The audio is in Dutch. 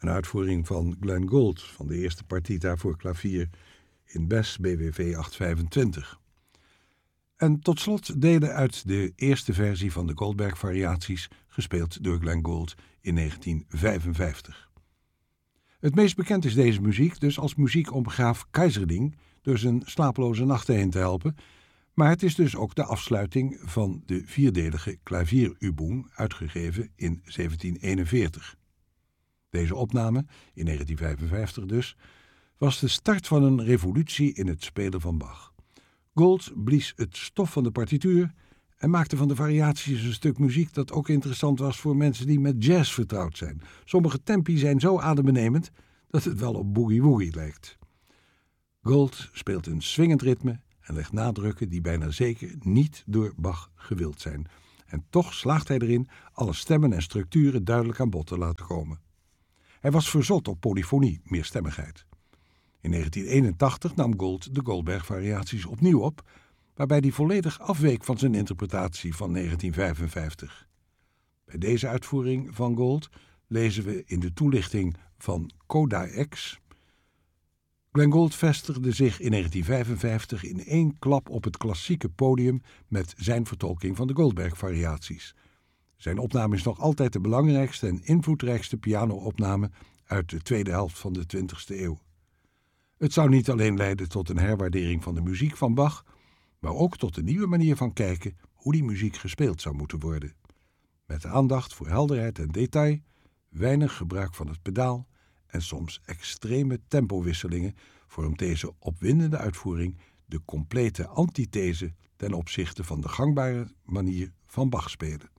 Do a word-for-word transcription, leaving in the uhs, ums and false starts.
een uitvoering van Glenn Gould van de eerste partita voor klavier in Bes B W V achthonderdvijfentwintig. En tot slot delen uit de eerste versie van de Goldberg-variaties, gespeeld door Glenn Gould in negentien vijfenvijftig. Het meest bekend is deze muziek dus als muziek om graaf Keizersding door zijn slapeloze nachten heen te helpen, maar het is dus ook de afsluiting van de vierdelige klavierübung, uitgegeven in zeventien eenenveertig. Deze opname, in negentien vijfenvijftig dus, was de start van een revolutie in het spelen van Bach. Gould blies het stof van de partituur en maakte van de variaties een stuk muziek dat ook interessant was voor mensen die met jazz vertrouwd zijn. Sommige tempi zijn zo adembenemend dat het wel op boogie-woogie lijkt. Gould speelt een swingend ritme en legt nadrukken die bijna zeker niet door Bach gewild zijn. En toch slaagt hij erin alle stemmen en structuren duidelijk aan bod te laten komen. Hij was verzot op polyfonie, meerstemmigheid. In negentien eenentachtig nam Gould de Goldberg-variaties opnieuw op, waarbij hij volledig afweek van zijn interpretatie van negentien vijfenvijftig. Bij deze uitvoering van Gould lezen we in de toelichting van Coda X: Glenn Gould vestigde zich in negentien vijfenvijftig in één klap op het klassieke podium met zijn vertolking van de Goldberg-variaties. Zijn opname is nog altijd de belangrijkste en invloedrijkste piano-opname uit de tweede helft van de twintigste eeuw. Het zou niet alleen leiden tot een herwaardering van de muziek van Bach, maar ook tot een nieuwe manier van kijken hoe die muziek gespeeld zou moeten worden. Met aandacht voor helderheid en detail, weinig gebruik van het pedaal en soms extreme tempowisselingen vormt deze opwindende uitvoering de complete antithese ten opzichte van de gangbare manier van Bach spelen.